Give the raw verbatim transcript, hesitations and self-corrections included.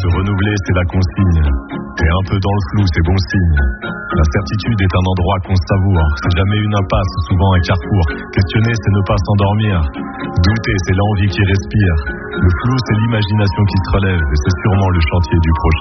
renouveler, c'est la consigne. T'es un peu dans le flou, c'est bon signe. L'incertitude est un endroit qu'on savoure. C'est jamais une impasse, souvent un carrefour. Questionner, c'est ne pas s'endormir. Douter, c'est l'envie qui respire. Le flou, c'est l'imagination qui se relève. Et c'est sûrement le chantier du prochain.